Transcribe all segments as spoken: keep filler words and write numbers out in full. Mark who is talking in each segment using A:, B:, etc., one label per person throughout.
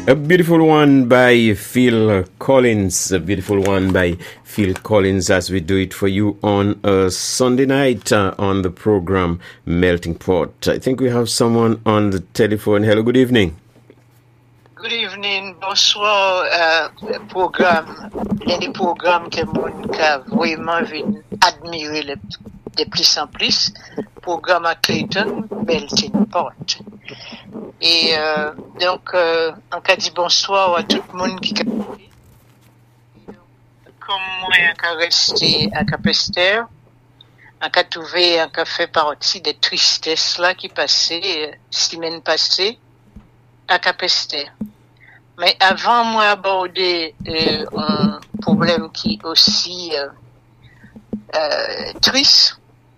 A: A beautiful one by Phil Collins, a beautiful one by Phil Collins as we do it for you on a Sunday night uh, on the program Melting Pot. I think we have someone on the telephone. Hello, good evening.
B: Good evening, bonsoir, euh, programme, l'un des programmes que mon cas vraiment venu admirer le, de plus en plus, programme à Clayton, Melting Pot. Et euh, donc, euh, on a dit bonsoir à tout le monde qui a comme moi, on a resté à Capesterre, on a trouvé, on a fait partie des tristesses là qui passaient, semaine passée, à Capesterre. Mais avant moi aborder euh, un problème qui est aussi euh, euh, triste,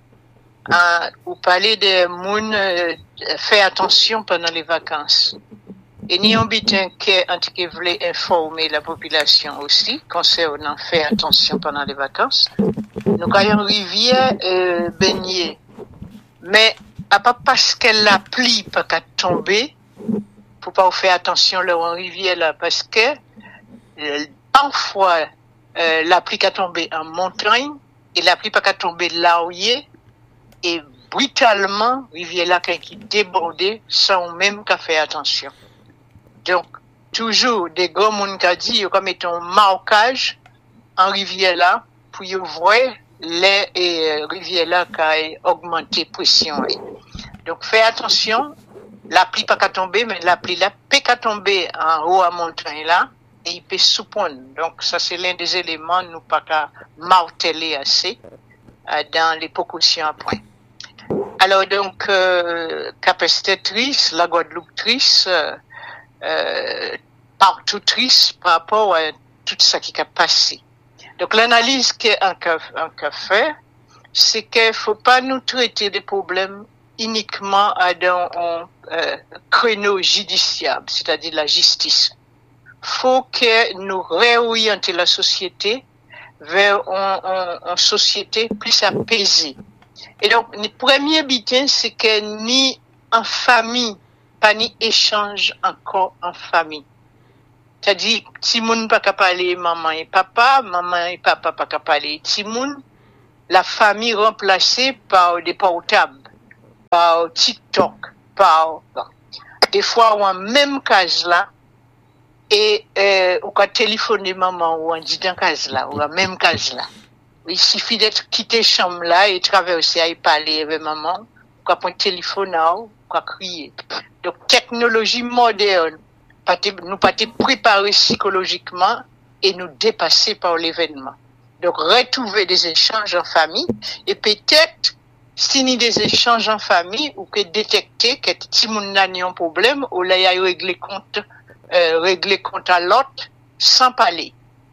B: hein, vous parlez de moun euh, faire attention pendant les vacances. Et ni un bitin que en tout cas voulait informer la population aussi concernant faire attention pendant les vacances. Nous avons une rivière euh, baignée, mais à pas parce qu'elle la pluie pas qu'à tomber. Faut pas faire attention là en rivière là parce que euh, parfois euh, la pluie qu'à tomber en montagne et la pluie pas qu'à tomber là où il est et brutalement rivière là qui débordait sans même qu'à faire attention. Donc toujours des gros monde qui dit comme étant marquage en rivière là pour y voir les et rivière là qui a augmenté pression. Donc fais attention. La pluie pas qu'à tomber, mais la pluie là peut qu'à tomber en haut à montagne là, et il peut soupondre. Donc ça c'est l'un des éléments nous pas qu'à marteler assez euh, dans les précautions à point. Alors donc euh, Capesterre triste, la Guadeloupe triste, euh, euh, partout triste par rapport à tout ça qui a passé. Donc l'analyse qu'on a fait, c'est qu'il faut pas nous traiter des problèmes uniquement dans un euh, créneau judiciable, c'est-à-dire la justice. Faut que nous réorienter la société vers une société plus apaisée. Et donc, le premier bitin, c'est que ni en famille, pas ni échange encore en famille. C'est-à-dire, si moun pas qu'à parler maman et papa, maman et papa pas qu'à parler timoun, la famille remplacée par des portables, par TikTok, par des fois ou en même case là et euh, ou quand téléphoner maman ou en dit dans case là ou en même case là. Il suffit d'être quitté chambre là et traverser et parler avec maman, quoi prendre téléphone là, quoi crier. Donc technologie moderne, pas nous pas te préparer psychologiquement et nous dépasser par l'événement. Donc retrouver des échanges en famille et peut-être si ni des échanges en famille ou que détecter que ti moun n'a ni un problème ou là y a régler compte euh, régler compte à l'autre sans parler.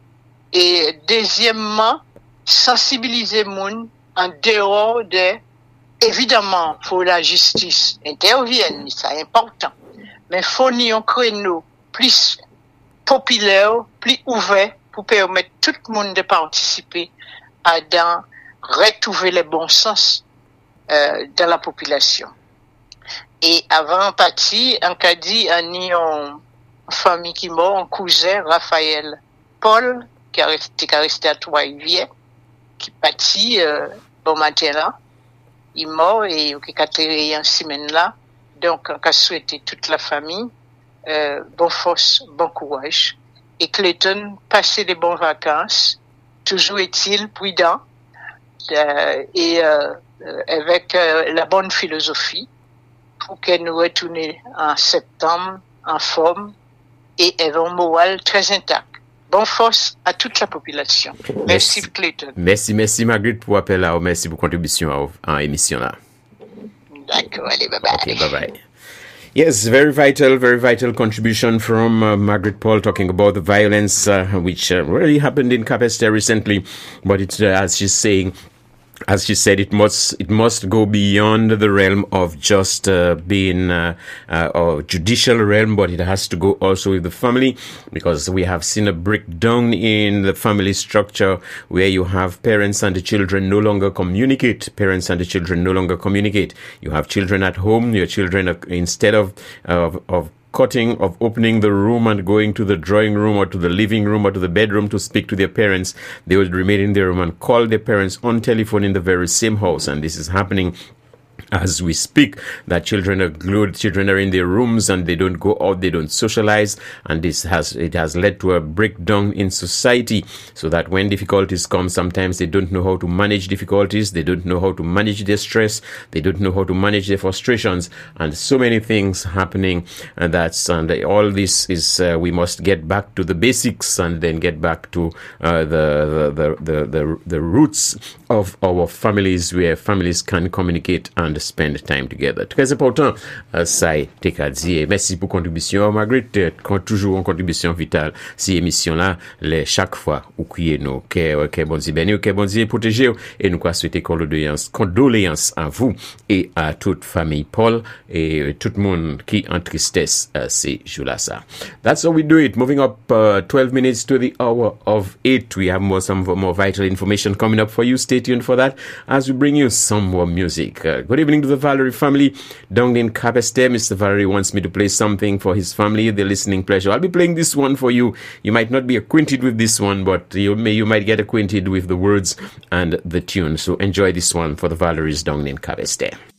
B: Et deuxièmement, sensibiliser moun en dehors de évidemment faut la justice intervienne, c'est important. Mais faut ni un créneau plus populaire, plus ouvert pour permettre tout le monde de participer à dans retrouver le bon sens Euh, dans la population. Et avant parti, on a dit à une famille qui mort, un cousin, Raphaël Paul, qui a resté, qui a resté à Trois-Rivières, qui parti euh, bon matin là, il est mort et qui a terré en semaine là. Donc, on a souhaité toute la famille euh, bonne force, bon courage. Et Clayton, passer des bonnes vacances, toujours est-il prudent euh, et euh, avec euh, la bonne philosophie pour que nous retournions en septembre en forme et avec un moral très intact. Bonne force à toute la population. Merci, merci Clayton.
A: Merci, merci Margaret pour l'appel là. Merci pour la contribution à l'émission là.
B: D'accord, allez, bye bye.
A: Okay, bye bye. Yes, very vital, very vital contribution from uh, Margaret Paul talking about the violence uh, which uh, really happened in Capesterre recently. But it's uh, as she's saying, as she said, it must it must go beyond the realm of just uh, being uh, uh, a judicial realm, but it has to go also with the family, because we have seen a breakdown in the family structure where you have parents and the children no longer communicate. Parents and the children no longer communicate. You have children at home. Your children, are, instead of of, of cutting, of opening the room and going to the drawing room or to the living room or to the bedroom to speak to their parents. They would remain in their room and call their parents on telephone in the very same house. And this is happening as we speak, that children are glued, children are in their rooms and they don't go out, they don't socialize, and this has it has led to a breakdown in society, so that when difficulties come, sometimes they don't know how to manage difficulties, they don't know how to manage their stress, they don't know how to manage their frustrations, and so many things happening. And that's and all this is uh, we must get back to the basics and then get back to uh, the, the, the the the the roots of our families, where families can communicate and spend time together. Très important, uh, ça t'es qu'à dire. Merci pour contribution, Margaret. Quand toujours une contribution vitale, si émission là, les chaque fois, ou crier nous, que que bon Dieu béni, que bon Dieu protégé, et nous quoi souhaiter condoléances, condoléances à vous et à toute famille Paul et tout le monde qui en tristesse uh, ces jours-là ça. That's how we do it. Moving up uh, twelve minutes to the hour of eight. We have more some more vital information coming up for you. Stay tuned for that as we bring you some more music. Uh, good evening to the Valerie family down in Capester. Mister Valerie wants me to play something for his family, the listening pleasure. I'll be playing this one for you. You might not be acquainted with this one, but you may you might get acquainted with the words and the tune. So enjoy this one for the Valeries down in Capester.